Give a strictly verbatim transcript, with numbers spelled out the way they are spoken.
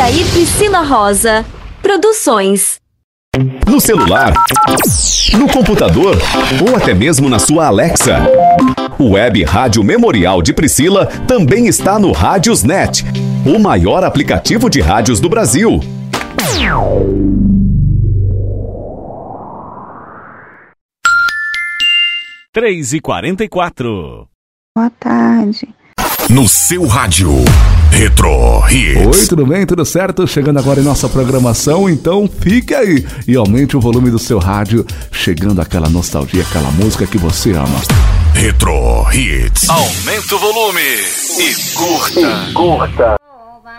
Jair Priscila Rosa. Produções. No celular, no computador ou até mesmo na sua Alexa. O Web Rádio Memorial de Priscila também está no Rádiosnet, o maior aplicativo de rádios do Brasil. três e quarenta e quatro. Boa tarde. No seu rádio, Retro Hits. Oi, tudo bem? Tudo certo? Chegando agora em nossa programação, então fique aí e aumente o volume do seu rádio, chegando aquela nostalgia, aquela música que você ama. Retro Hits. Aumenta o volume e curta. Curta.